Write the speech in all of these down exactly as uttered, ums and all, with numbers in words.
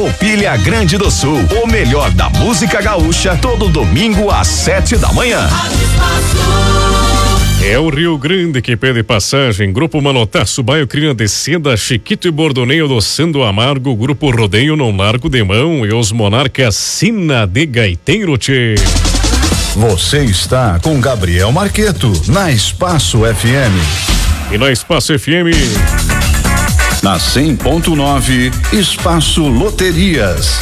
Farroupilha Grande do Sul, o melhor da música gaúcha, todo domingo às sete da manhã. É o Rio Grande que pede passagem. Grupo Manotaço, Baio Cria de Seda, Chiquito e Bordoneio adoçando amargo. Grupo Rodeio Não Largo de Mão e os Monarcas Sina de Gaiteiro Tchê. Você está com Gabriel Marqueto na Espaço F M. E na Espaço F M. Na cem ponto nove, Espaço Loterias.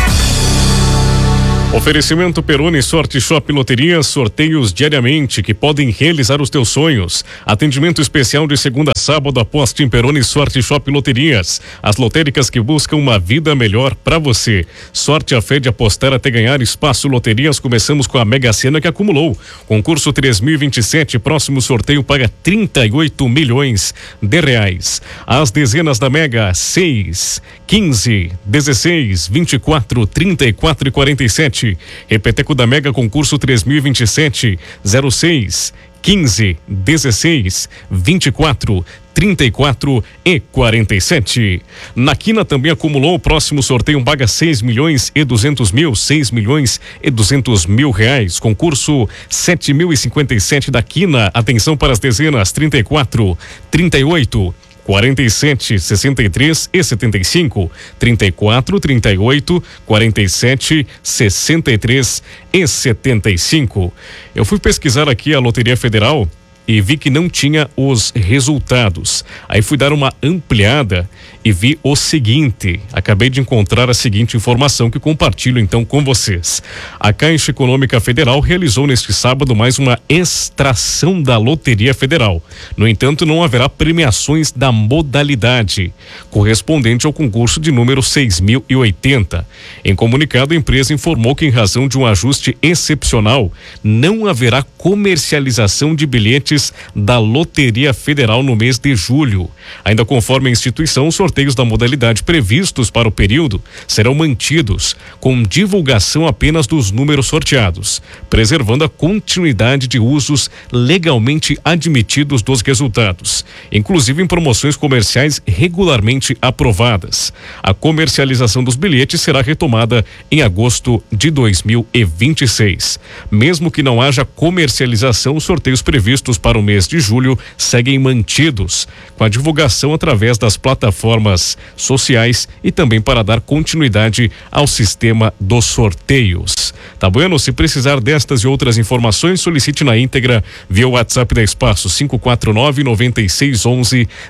Oferecimento Peroni Sorte Shop Loterias, sorteios diariamente que podem realizar os teus sonhos. Atendimento especial de segunda a sábado, aposte em Peroni Sorte Shop Loterias. As lotéricas que buscam uma vida melhor para você. Sorte a fé de apostar até ganhar. Espaço Loterias, começamos com a Mega Sena que acumulou. Concurso três mil e vinte e sete, próximo sorteio paga trinta e oito milhões de reais. As dezenas da Mega: seis, quinze, dezesseis, vinte e quatro, trinta e quatro e quarenta e sete. Repeteco da Mega, concurso três mil e vinte e sete, zero seis, quinze, dezesseis, vinte e quatro, trinta e quatro e quarenta e sete. Na Quina também acumulou. O próximo sorteio paga seis milhões e duzentos mil, seis milhões e duzentos mil reais. Concurso sete mil e cinquenta e sete da Quina. Atenção para as dezenas: trinta e quatro, trinta e oito, quarenta e sete, sessenta e três e setenta e cinco, trinta e quatro, trinta e oito, quarenta e sete, sessenta e três e setenta e cinco. Eu fui pesquisar aqui a Loteria Federal e vi que não tinha os resultados. Aí fui dar uma ampliada e vi o seguinte, acabei de encontrar a seguinte informação que compartilho então com vocês. A Caixa Econômica Federal realizou neste sábado mais uma extração da Loteria Federal. No entanto, não haverá premiações da modalidade correspondente ao concurso de número seis mil e oitenta. Em comunicado, a empresa informou que, em razão de um ajuste excepcional, não haverá comercialização de bilhetes da Loteria Federal no mês de julho. Ainda conforme a instituição, os sorteios da modalidade previstos para o período serão mantidos, com divulgação apenas dos números sorteados, preservando a continuidade de usos legalmente admitidos dos resultados, inclusive em promoções comerciais regularmente aprovadas. A comercialização dos bilhetes será retomada em agosto de dois mil e vinte e seis. Mesmo que não haja comercialização, os sorteios previstos para o mês de julho seguem mantidos, com a divulgação através das plataformas sociais e também para dar continuidade ao sistema dos sorteios. Tá bueno? Se precisar destas e outras informações, solicite na íntegra via WhatsApp da Espaço cinco quatro nove, nove seis um um,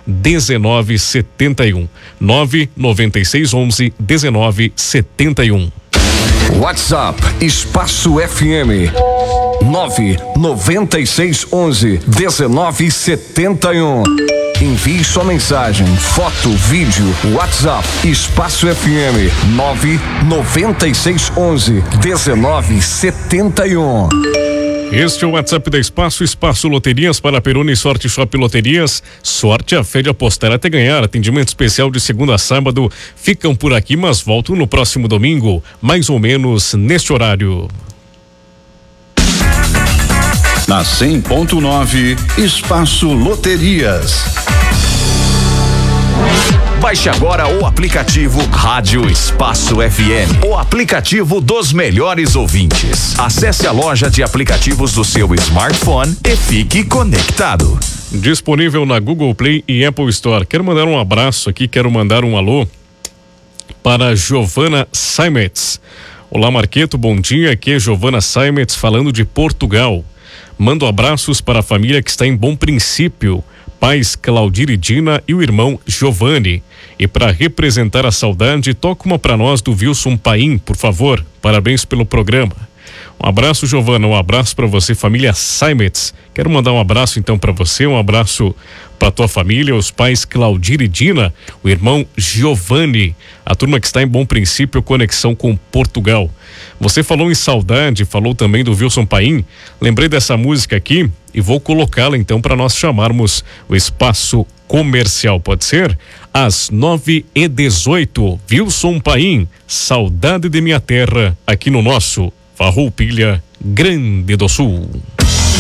um nove sete um. nove nove seis um um, um nove sete um. WhatsApp Espaço F M nove nove seis um um, um nove sete um. Envie sua mensagem, foto, vídeo, WhatsApp Espaço F M nove nove seis um um, um nove sete um. Este é o WhatsApp da Espaço, Espaço Loterias para Peroni Sorte Shop Loterias. Sorte a fé de apostar até ganhar. Atendimento especial de segunda a sábado. Ficam por aqui, mas voltam no próximo domingo, mais ou menos neste horário. Na cem ponto nove, Espaço Loterias. Baixe agora o aplicativo Rádio Espaço F M, o aplicativo dos melhores ouvintes. Acesse a loja de aplicativos do seu smartphone e fique conectado. Disponível na Google Play e Apple Store. Quero mandar um abraço aqui, quero mandar um alô para Giovana Saimets. Olá, Marqueto, bom dia. Aqui é Giovana Saimets falando de Portugal. Mando abraços para a família que está em Bom Princípio, pais Claudir e Dina e o irmão Giovanni. E para representar a saudade, toca uma para nós do Wilson Paim, por favor. Parabéns pelo programa. Um abraço, Giovana, um abraço para você, família Saimets. Quero mandar um abraço então para você, um abraço para tua família, os pais Claudir e Dina, o irmão Giovanni, a turma que está em Bom Princípio, conexão com Portugal. Você falou em saudade, falou também do Wilson Paim. Lembrei dessa música aqui e vou colocá-la então para nós chamarmos o espaço comercial, pode ser? Às nove e dezoito, Wilson Paim, Saudade de Minha Terra, aqui no nosso Farroupilha Grande do Sul.